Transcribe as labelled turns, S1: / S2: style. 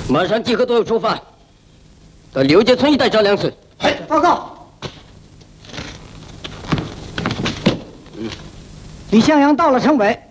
S1: 马上集合队伍出发，到刘家村一带找粮食。
S2: 报告。李向阳到了城北，